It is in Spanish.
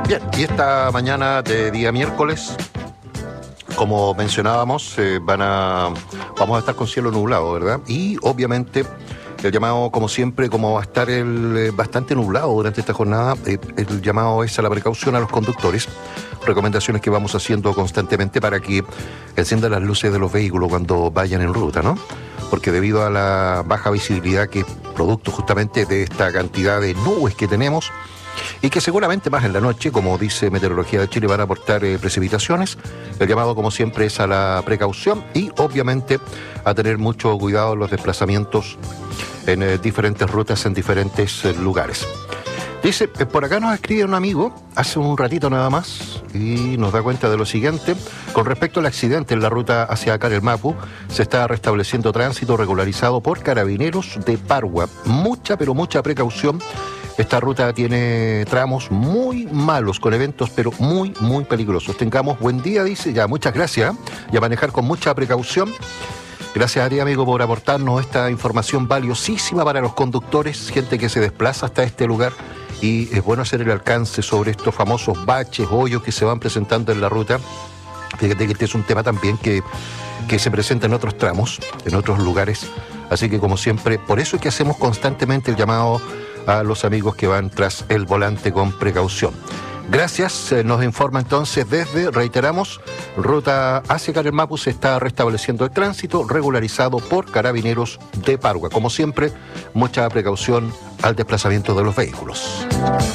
Bien, y esta mañana de día miércoles, como mencionábamos, vamos a estar con cielo nublado, ¿verdad? Y obviamente el llamado, como siempre, como va a estar bastante nublado durante esta jornada, el llamado es a la precaución a los conductores. Recomendaciones que vamos haciendo constantemente para que enciendan las luces de los vehículos cuando vayan en ruta, ¿no? Porque debido a la baja visibilidad que es producto justamente de esta cantidad de nubes que tenemos, y que seguramente más en la noche, como dice Meteorología de Chile, van a aportar precipitaciones. El llamado, como siempre, es a la precaución y obviamente a tener mucho cuidado en los desplazamientos en diferentes rutas, en diferentes lugares. Dice, por acá nos escribe un amigo hace un ratito nada más y nos da cuenta de lo siguiente. Con respecto al accidente en la ruta hacia Carelmapu, se está restableciendo tránsito regularizado por carabineros de Pargua. Mucha, pero mucha precaución. Esta ruta tiene tramos muy malos, con eventos pero muy, muy peligrosos. Tengamos buen día, dice. Ya, muchas gracias. Y a manejar con mucha precaución. Gracias a ti, amigo, por aportarnos esta información valiosísima para los conductores, gente que se desplaza hasta este lugar. Y es bueno hacer el alcance sobre estos famosos baches, hoyos que se van presentando en la ruta. Fíjate que este es un tema también que se presenta en otros tramos, en otros lugares. Así que, como siempre, por eso es que hacemos constantemente el llamado a los amigos que van tras el volante con precaución. Gracias, nos informa entonces reiteramos, ruta hacia Carelmapu se está restableciendo el tránsito regularizado por carabineros de Pargua. Como siempre, mucha precaución al desplazamiento de los vehículos.